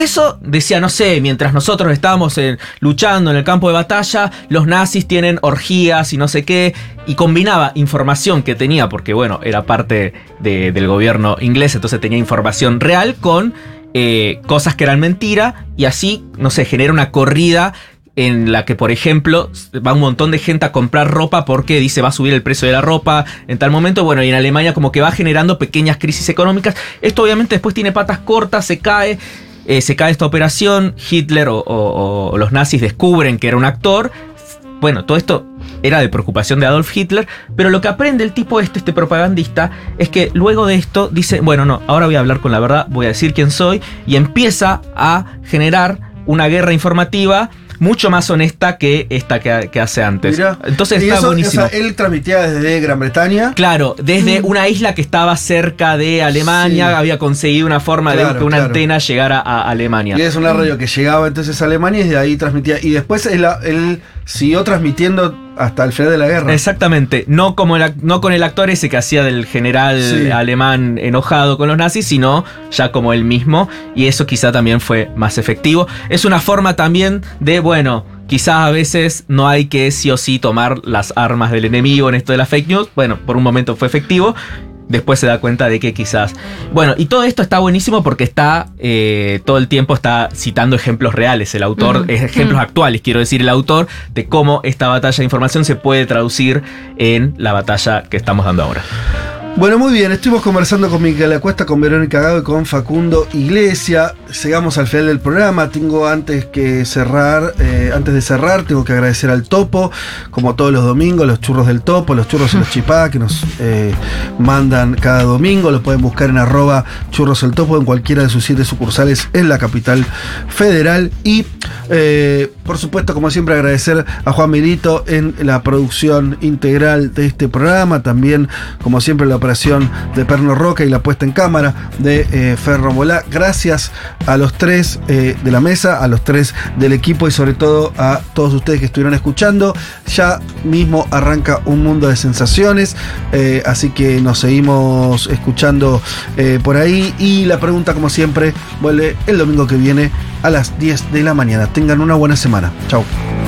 Eso decía, no sé, mientras nosotros estábamos luchando en el campo de batalla, los nazis tienen orgías y no sé qué, y combinaba información que tenía, porque bueno, era parte del gobierno inglés, entonces tenía información real con cosas que eran mentira, y así, no sé, genera una corrida en la que, por ejemplo, va un montón de gente a comprar ropa porque dice va a subir el precio de la ropa en tal momento. Bueno, y en Alemania como que va generando pequeñas crisis económicas. Esto obviamente después tiene patas cortas, se cae esta operación. Hitler o los nazis descubren que era un actor. Bueno, todo esto era de preocupación de Adolf Hitler, pero lo que aprende el tipo este propagandista, es que luego de esto dice, bueno, no, ahora voy a hablar con la verdad, voy a decir quién soy, y empieza a generar una guerra informativa mucho más honesta que esta que hace antes. Mirá. Entonces está buenísimo. O sea, él transmitía desde Gran Bretaña. Claro, desde una isla que estaba cerca de Alemania, sí. Había conseguido una forma de que una antena llegara a Alemania. Y es una radio que llegaba entonces a Alemania y desde ahí transmitía. Y después él siguió transmitiendo hasta el final de la guerra. Exactamente. No con el actor ese que hacía del general alemán enojado con los nazis, sino ya como él mismo. Y eso quizá también fue más efectivo. Es una forma también de, bueno, quizás a veces no hay que sí o sí tomar las armas del enemigo en esto de las fake news. Bueno, por un momento fue efectivo. Después se da cuenta de que quizás... Bueno, y todo esto está buenísimo porque está todo el tiempo está citando ejemplos reales. El autor, ejemplos actuales, quiero decir, el autor de cómo esta batalla de información se puede traducir en la batalla que estamos dando ahora. Bueno, muy bien, estuvimos conversando con Micaela Cuesta, con Verónica Gago y con Facundo Iglesia. Llegamos al final del programa. Tengo antes de cerrar, tengo que agradecer al Topo, como todos los domingos, los churros del Topo, los churros y los chipá que nos mandan cada domingo. Lo pueden buscar en @churros el Topo en cualquiera de sus 7 sucursales en la capital federal. Y por supuesto, como siempre, agradecer a Juan Milito en la producción integral de este programa. También, como siempre, la operación de Perno Roca y la puesta en cámara de Ferro Molá. Gracias a los 3 de la mesa, a los 3 del equipo y sobre todo a todos ustedes que estuvieron escuchando. Ya mismo arranca un mundo de sensaciones, así que nos seguimos escuchando por ahí. Y la pregunta, como siempre, vuelve el domingo que viene a las 10 de la mañana. Tengan una buena semana. Chau.